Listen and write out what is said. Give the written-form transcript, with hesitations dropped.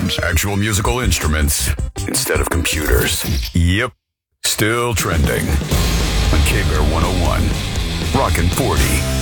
drums, actual musical instruments, instead of computers. Yep, still trending on K-Bear 101. Rockin' 40.